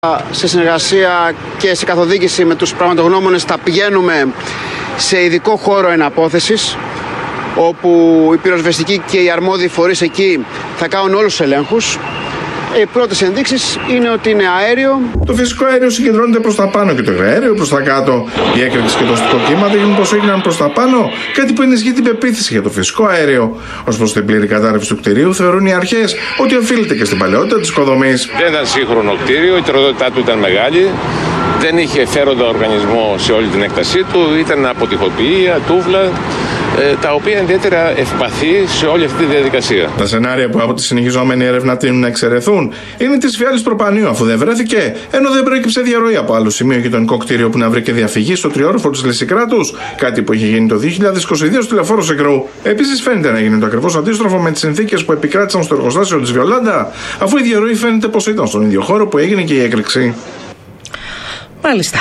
Σε συνεργασία και σε καθοδήγηση με τους πραγματογνώμονες θα πηγαίνουμε σε ειδικό χώρο εναπόθεσης, όπου οι πυροσβεστικοί και οι αρμόδιοι φορείς εκεί θα κάνουν όλους τους ελέγχους. Οι πρώτες ενδείξεις είναι ότι είναι αέριο. Το φυσικό αέριο συγκεντρώνεται προς τα πάνω και το αέριο προς τα κάτω. Η έκρηξη και το αστικό κύμα δείχνουν πως έγιναν προς τα πάνω, κάτι που ενισχύει την πεποίθηση για το φυσικό αέριο. Ως προς την πλήρη κατάρρευση του κτηρίου, θεωρούν οι αρχές ότι οφείλεται και στην παλαιότητα της οικοδομής. Δεν ήταν σύγχρονο κτίριο, η τροδότητά του ήταν μεγάλη. Δεν είχε φέροντα οργανισμό σε όλη την έκτασή του, ήταν αποτυχοποιία, τούβλα, τα οποία ιδιαίτερα ευπαθή σε όλη αυτή τη διαδικασία. Τα σενάρια που από τη συνεχιζόμενη έρευνα τείνουν να εξαιρεθούν είναι τη φιάλης προπανίου, αφού δεν βρέθηκε, ενώ δεν προέκυψε διαρροή από άλλο σημείο γειτονικό κτίριο που να βρήκε διαφυγή στο τριόροφο της Λυσικράτους, κάτι που είχε γίνει το 2022 στη Λεωφόρο Σεκρού. Επίσης, φαίνεται να γίνει το ακριβώς αντίστροφο με τις συνθήκες που επικράτησαν στο εργοστάσιο της Βιολάντα, αφού η διαρροή φαίνεται πως ήταν στον ίδιο χώρο που έγινε και η έκρηξη. Μάλιστα.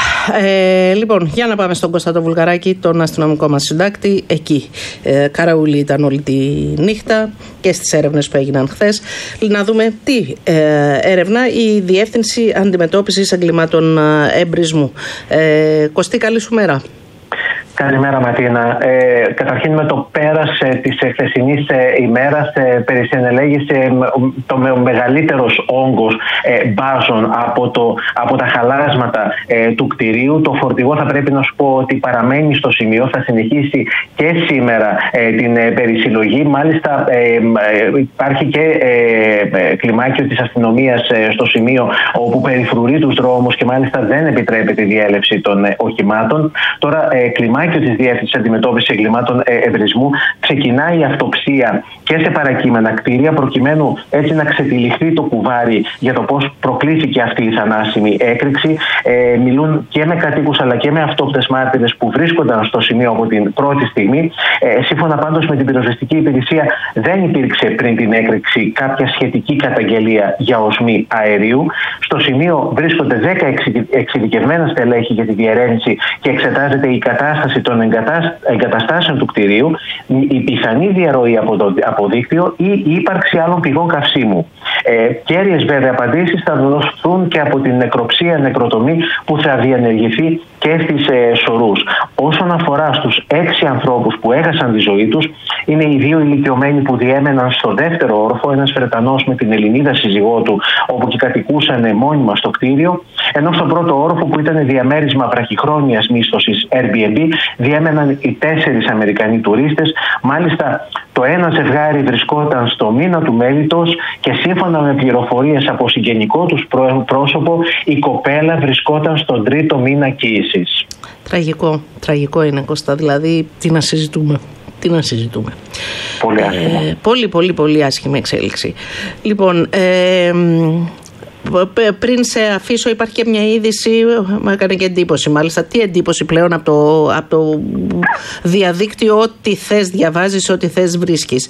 Λοιπόν, για να πάμε στον Κωνσταντό Βουλγαράκη, τον αστυνομικό μας συντάκτη. Εκεί καραούλη ήταν όλη τη νύχτα και στις έρευνες που έγιναν χθες. Να δούμε τι έρευνα η Διεύθυνση Αντιμετώπισης Εγκλημάτων Εμπρισμού. Κωστή, καλή σου μέρα. Καλημέρα, Ματίνα. Καταρχήν, με το πέρας της χθεσινής ημέρας περισυνελέγησε το μεγαλύτερος όγκος μπάζων από τα χαλάσματα του κτηρίου. Το φορτηγό, θα πρέπει να σου πω ότι παραμένει στο σημείο, θα συνεχίσει και σήμερα την περισυλλογή. Μάλιστα υπάρχει και κλιμάκιο της αστυνομίας στο σημείο, όπου περιφρουρεί τους δρόμους και μάλιστα δεν επιτρέπεται η διέλευση των οχημάτων. Τώρα κλιμάκιο της Διεύθυνσης Αντιμετώπισης Εγκλημάτων Εμπρισμού ξεκινάει η αυτοψία και σε παρακείμενα κτίρια, προκειμένου έτσι να ξετυλιχθεί το κουβάρι για το πώς προκλήθηκε αυτή η θανάσιμη έκρηξη. Μιλούν και με κατοίκους αλλά και με αυτόπτες μάρτυρες που βρίσκονταν στο σημείο από την πρώτη στιγμή. Σύμφωνα πάντως με την πυροσβεστική υπηρεσία, δεν υπήρξε πριν την έκρηξη κάποια σχετική καταγγελία για οσμή αερίου. Στο σημείο βρίσκονται 10 εξειδικευμένα στελέχη για τη διερεύνηση και εξετάζεται η κατάσταση των εγκαταστάσεων του κτηρίου, η πιθανή διαρροή από το αποδίκτυο ή η ύπαρξη άλλων πηγών καυσίμου. Κέρυες βέβαια απαντήσεις θα δοθούν και από την νεκροψία νεκροτομή που θα διενεργηθεί και στις Σωρούς. Όσον αφορά στους 6 ανθρώπους που έχασαν τη ζωή τους, είναι οι 2 ηλικιωμένοι που διέμεναν στο δεύτερο όροφο, ένας Βρετανός με την Ελληνίδα σύζυγό του, όπου και κατοικούσαν μόνιμα στο κτίριο, ενώ στον πρώτο όροφο, που ήταν διαμέρισμα βραχυχρόνιας μίσθωσης Airbnb, διέμεναν οι 4 Αμερικανοί τουρίστες. Μάλιστα, το ένα ζευγάρι βρισκόταν στο μήνα του μέλιτος και σύμφωνα με πληροφορίες από συγγενικό τους πρόσωπο, η κοπέλα βρισκόταν στον 3ο μήνα κοίησης. Τραγικό είναι, Κώστα, δηλαδή τι να συζητούμε. Πολύ άσχημο. Πολύ άσχημη εξέλιξη. Λοιπόν, πριν σε αφήσω, υπάρχει και μια είδηση, μου έκανε και εντύπωση μάλιστα. Τι εντύπωση πλέον από το διαδίκτυο, ό,τι θες διαβάζεις, ό,τι θες βρίσκεις.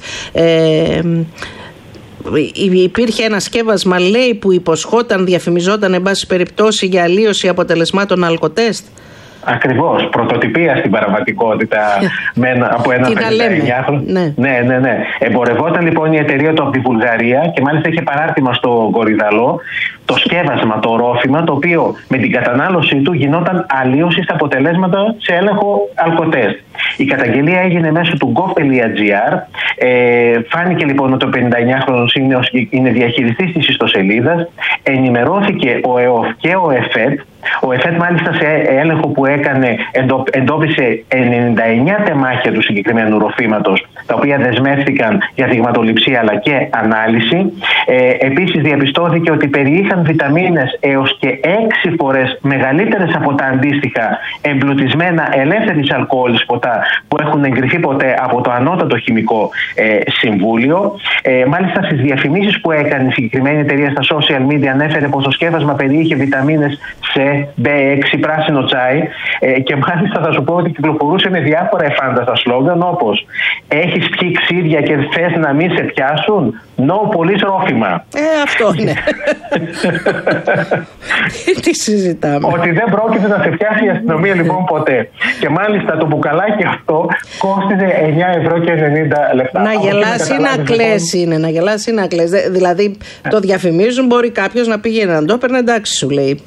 Υπήρχε ένα σκεύασμα, λέει, που υποσχόταν, διαφημιζόταν εν πάση περιπτώσει για αλλίωση αποτελεσμάτων αλκοτέστ. Ακριβώς, πρωτοτυπία στην πραγματικότητα από ένα 59χρονο. Ναι. Εμπορευόταν λοιπόν η εταιρεία του από τη Βουλγαρία και μάλιστα είχε παράρτημα στο Κορυδαλό το σκεύασμα, το ορόφημα, το οποίο με την κατανάλωσή του γινόταν αλλίωση στα αποτελέσματα σε έλεγχο αλκοτέστ. Η καταγγελία έγινε μέσω του gov.gr. Φάνηκε λοιπόν ότι ο 59χρονος είναι διαχειριστής της ιστοσελίδας. Ενημερώθηκε ο ΕΟΦ και ο ΕΦΕΤ. Ο ΕΦΕΤ μάλιστα σε έλεγχο που έκανε εντόπισε 99 τεμάχια του συγκεκριμένου ροφήματος, τα οποία δεσμεύτηκαν για δειγματοληψία αλλά και ανάλυση. Επίσης διαπιστώθηκε ότι περιείχαν βιταμίνες έως και 6 φορές μεγαλύτερες από τα αντίστοιχα εμπλουτισμένα ελεύθερης αλκοόλης ποτά που έχουν εγκριθεί ποτέ από το Ανώτατο Χημικό Συμβούλιο. Μάλιστα στις διαφημίσεις που έκανε η συγκεκριμένη εταιρεία στα social media ανέφερε πως το σκεύασμα περιείχε βιταμίνες C, B6, πράσινο τσάι και μάλιστα θα σου πω ότι κυκλοφορούσε με διάφορα εφάνταστα σλόγγαν όπως «Έχεις πιει ξύδια και θες να μην σε πιάσουν? Πολύς ρόφημα». Αυτό είναι. Τι συζητάμε. Ότι δεν πρόκειται να σε πιάσει η αστυνομία λοιπόν ποτέ. Και μάλιστα το μπουκαλάκι αυτό κόστιζε 9,90 €. Να γελάσει να κλέσει είναι. Να γελάσει να κλέσει. Δηλαδή το διαφημίζουν, μπορεί κάποιος να πήγαινε να το έπαιρνε, εντάξει σου λέει.